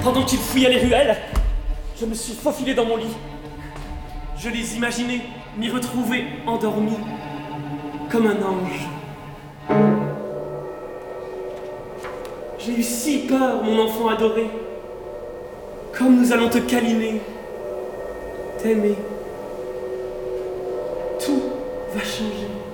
Pendant qu'ils fouillaient les ruelles, je me suis faufilé dans mon lit. Je les imaginais m'y retrouver endormi, comme un ange. J'ai eu si peur, mon enfant adoré. Comme nous allons te câliner, t'aimer. Tout va changer.